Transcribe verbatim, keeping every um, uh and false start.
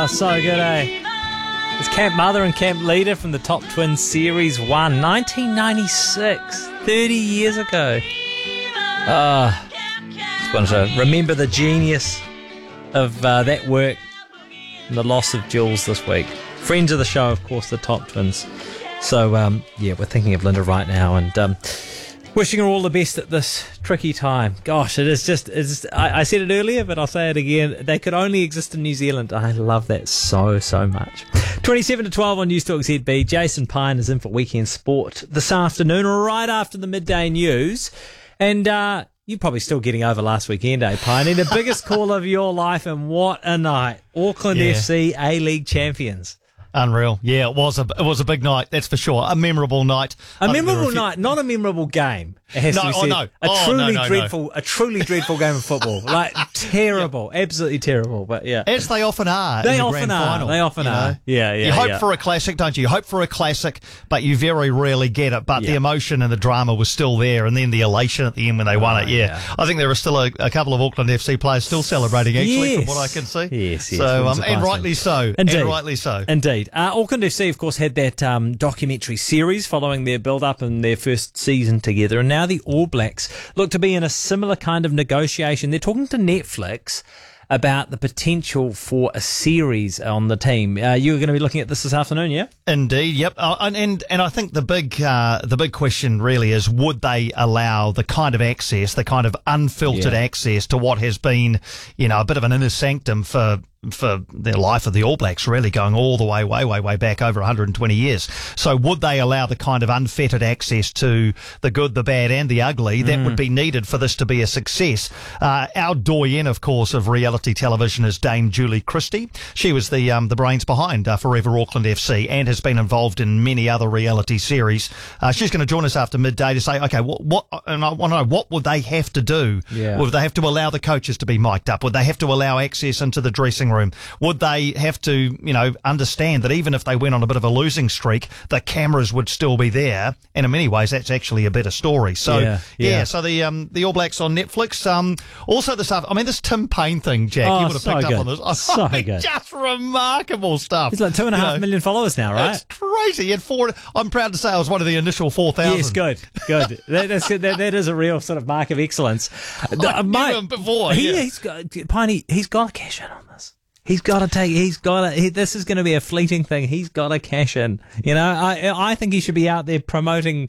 Oh, so good, eh? It's Camp Mother and Camp Leader from the Top Twins Series one, nineteen ninety-six, thirty years ago. Ah, uh, just wanted to remember the genius of uh, that work and the loss of Jules this week. Friends of the show, of course, the Top Twins. So, um, yeah, we're thinking of Linda right now and um, wishing her all the best at this tricky time. Gosh, it is just, it's, I, I said it earlier, but I'll say it again. They could only exist in New Zealand. I love that so, so much. twenty-seven to twelve on News Talk Z B. Jason Pine is in for Weekend Sport this afternoon, right after the midday news. And uh, you're probably still getting over last weekend, eh, Piney? The biggest call of your life, and what a night. Auckland yeah. F C A-League champions. Unreal. Yeah, it was a it was a big night, that's for sure. A memorable night. A memorable few... night, not a memorable game. It has no, to be said. oh, no. A oh, truly no, no, dreadful, no. a truly dreadful game of football. Like terrible, yeah. absolutely terrible. But yeah, as they often are. They in the often grand are. final, they often you are. Know? Yeah, yeah. You hope yeah. for a classic, don't you? You hope for a classic, but you very rarely get it. But yeah. the emotion and the drama was still there, and then the elation at the end when they oh, won it. Yeah. yeah, I think there are still a, a couple of Auckland F C players still celebrating. Actually, yes. from what I can see. Yes, yes. So um, and rightly so. Indeed. And rightly so. Indeed. Uh, Auckland F C, of course, had that um, documentary series following their build-up and their first season together, and now the All Blacks look to be in a similar kind of negotiation. They're talking to Netflix about the potential for a series on the team. Uh, you're going to be looking at this this afternoon, yeah? Indeed, yep. Uh, and, and and I think the big uh, the big question really is, would they allow the kind of access, the kind of unfiltered yeah. access to what has been, you know, a bit of an inner sanctum for for the life of the All Blacks, really going all the way, way, way, way back over one hundred twenty years. So would they allow the kind of unfettered access to the good, the bad and the ugly that mm. would be needed for this to be a success? Uh, our doyen, of course, of reality television is Dame Julie Christie. She was the um, the brains behind uh, Forever Auckland F C and has been involved in many other reality series. Uh, she's going to join us after midday to say, okay, what, what and I want to know, what would they have to do? Yeah. Would they have to allow the coaches to be mic'd up? Would they have to allow access into the dressing room? Would they have to, you know, understand that even if they went on a bit of a losing streak, the cameras would still be there? And in many ways, that's actually a better story. So, yeah, yeah. yeah so the um, the All Blacks on Netflix. Um, also, this stuff. I mean, this Tim Payne thing, Jack. Oh, you would have so picked good. up on this. Oh, so I mean, good. Just remarkable stuff. He's like two and a half you know, million followers now, right? It's crazy. He had four. I'm proud to say I was one of the initial four thousand. Yes, good, good. that, that's, that, that is a real sort of mark of excellence. I knew him before. He, yeah. He's got Piney. He's got to cash in on this. He's got to take. He's got to. He, this is going to be a fleeting thing. He's got to cash in. You know, I I think he should be out there promoting